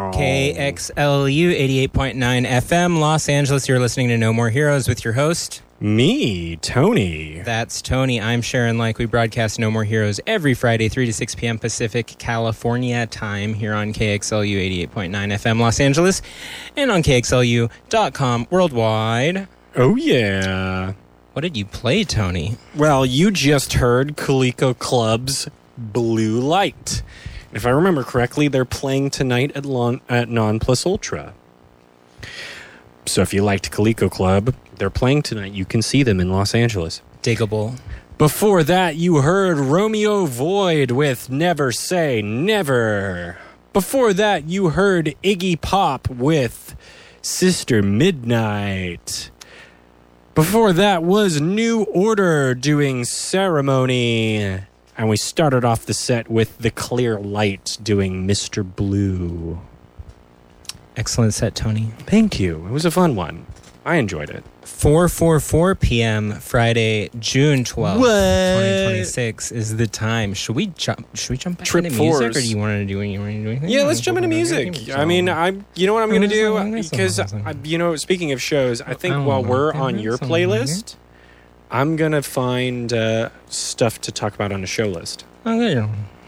KXLU 88.9 FM, Los Angeles. You're listening to No More Heroes with your host. Me, Tony. That's Tony. I'm Sharon Like. We broadcast No More Heroes every Friday, 3 to 6 p.m. Pacific, California time here on KXLU 88.9 FM, Los Angeles, and on KXLU.com worldwide. Oh, yeah. What did you play, Tony? Well, you just heard Coleco Club's Blue Light. If I remember correctly, they're playing tonight at Non Plus Ultra. So if you liked Coleco Club, they're playing tonight. You can see them in Los Angeles. Diggable. Before that, you heard Romeo Void with Never Say Never. Before that, you heard Iggy Pop with Sister Midnight. Before that was New Order doing Ceremony. And we started off the set with The Clear Light doing Mr. Blue. Excellent set, Tony. Thank you. It was a fun one. I enjoyed it. 4:44 p.m. Friday, June 12th, What? 2026 is the time. Should we jump back Trip into music, fours. or do you want to do anything? Yeah, let's jump into music. I mean, you know what I'm going to do? Because, speaking of shows, I think while we're on your playlist, I'm going to find stuff to talk about on a show list. I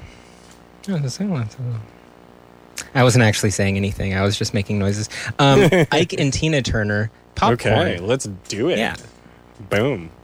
wasn't actually saying anything. I was just making noises. Ike and Tina Turner, Popcorn. Okay, let's do it. Yeah. Boom.